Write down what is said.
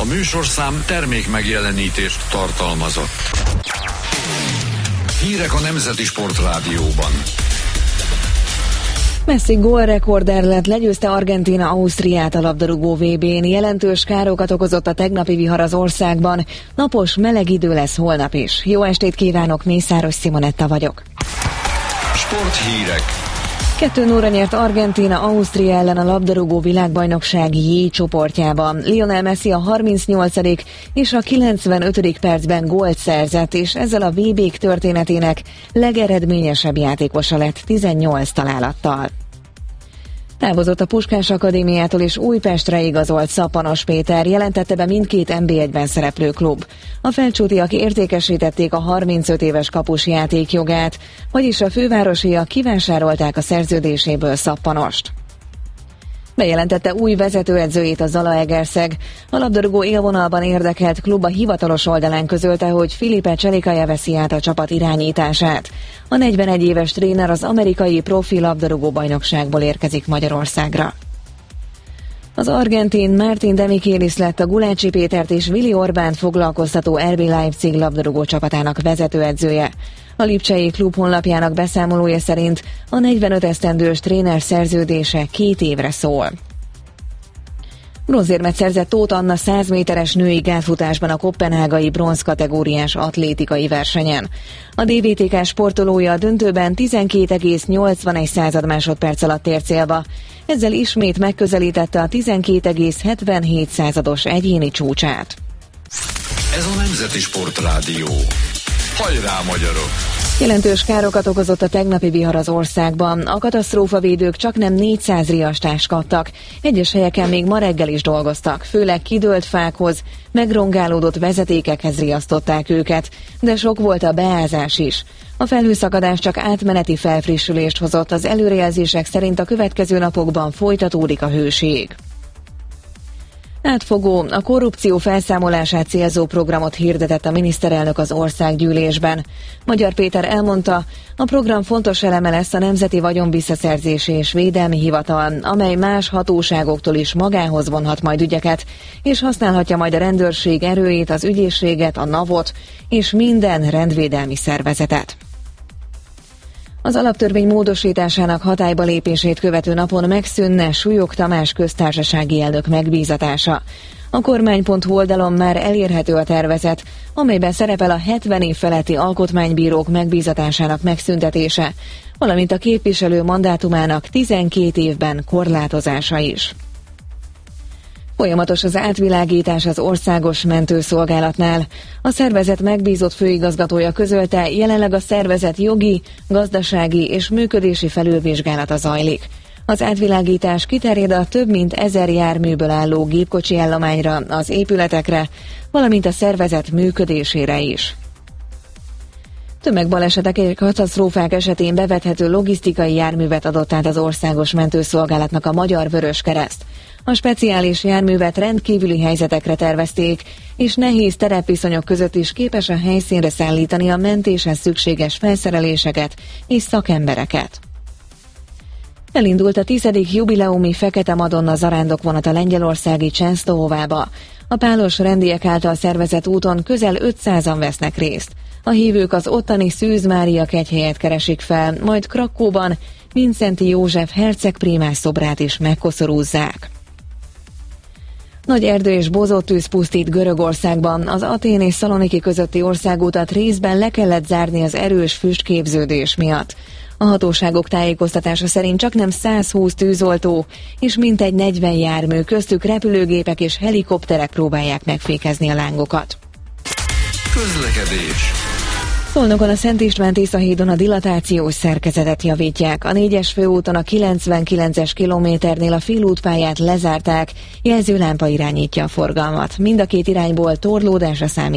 A műsorszám termék megjelenítést tartalmazott. Hírek a Nemzeti Sportrádióban. Messi gólrekorder lett, legyőzte Argentína Ausztriát a labdarúgó VB-n. Jelentős károkat okozott a tegnapi vihar az országban. Napos, meleg idő lesz holnap is. Jó estét kívánok, Mészáros Simonetta vagyok. Sporthírek. 2-0-ra nyert Argentína Ausztria ellen a labdarúgó világbajnokság J csoportjában. Lionel Messi a 38. és a 95. percben gólt szerzett, és ezzel a VB-k történetének legeredményesebb játékosa lett 18 találattal. Távozott a Puskás Akadémiától és Újpestre igazolt Szappanos Péter, jelentette be mindkét NB1-ben szereplő klub. A felcsútiak értékesítették a 35 éves kapus játékjogát, vagyis a fővárosiak kivásárolták a szerződéséből Szappanost. Bejelentette új vezetőedzőjét a Zalaegerszeg. A labdarúgó élvonalban érdekelt klub a hivatalos oldalán közölte, hogy Filipe Cselikaja veszi át a csapat irányítását. A 41 éves tréner az amerikai profi labdarúgó bajnokságból érkezik Magyarországra. Az argentin Martin Demichelis lett a Gulácsi Pétert és Willi Orbánt foglalkoztató RB Leipzig labdarúgó csapatának vezetőedzője. A lipcsei klub honlapjának beszámolója szerint a 45 esztendős tréner szerződése 2 évre szól. Bronzérmet szerzett Tóth Anna 100 méteres női gátfutásban a koppenhágai bronz kategóriás atlétikai versenyen. A DVTK sportolója a döntőben 12,81 másodperc alatt ért célba. Ezzel ismét megközelítette a 12,77 egyéni csúcsát. Ez a Nemzeti Sportrádió. Hajrá, magyarok! Jelentős károkat okozott a tegnapi vihar az országban. A katasztrófavédők csaknem 400 riasztást kaptak. Egyes helyeken még ma reggel is dolgoztak, főleg kidőlt fákhoz, megrongálódott vezetékekhez riasztották őket, de sok volt a beázás is. A felhőszakadás csak átmeneti felfrissülést hozott, az előrejelzések szerint a következő napokban folytatódik a hőség. Átfogó, a korrupció felszámolását célzó programot hirdetett a miniszterelnök az országgyűlésben. Magyar Péter elmondta, a program fontos eleme lesz a Nemzeti Vagyonvisszaszerzési és Védelmi Hivatal, amely más hatóságoktól is magához vonhat majd ügyeket, és használhatja majd a rendőrség erőjét, az ügyészséget, a NAV-ot és minden rendvédelmi szervezetet. Az alaptörvény módosításának hatályba lépését követő napon megszűnne Súlyog Tamás köztársasági elnök megbízatása. A kormány.hu oldalon már elérhető a tervezet, amelyben szerepel a 70 év feletti alkotmánybírók megbízatásának megszüntetése, valamint a képviselő mandátumának 12 évben korlátozása is. Folyamatos az átvilágítás az Országos Mentőszolgálatnál. A szervezet megbízott főigazgatója közölte, jelenleg a szervezet jogi, gazdasági és működési felülvizsgálata zajlik. Az átvilágítás kiterjed a több mint 1000 járműből álló gépkocsi állományra, az épületekre, valamint a szervezet működésére is. Tömegbalesetek és katasztrófák esetén bevethető logisztikai járművet adott át az Országos Mentőszolgálatnak a Magyar Vöröskereszt. A speciális járművet rendkívüli helyzetekre tervezték, és nehéz terepviszonyok között is képes a helyszínre szállítani a mentéshez szükséges felszereléseket és szakembereket. Elindult a 10. jubileumi Fekete Madonna zarándokvonat a lengyelországi Csensztohovába. A pálos rendiek által szervezett úton közel 500-an vesznek részt. A hívők az ottani Szűz Mária kegyhelyet keresik fel, majd Krakóban Mindszenty József hercegprímás szobrát is megkoszorúzzák. Nagy erdő és bozóttűz pusztít Görögországban. Az Atén és Szaloniki közötti országútat részben le kellett zárni az erős füstképződés miatt. A hatóságok tájékoztatása szerint csaknem 120 tűzoltó és mintegy 40 jármű, köztük repülőgépek és helikopterek próbálják megfékezni a lángokat. Közlekedés. Szolnokon a Szent István-Tisza hídon a dilatációs szerkezetet javítják. A 4-es főúton a 99-es kilométernél a félútpályát lezárták, jelzőlámpa irányítja a forgalmat. Mind a két irányból torlódásra számít.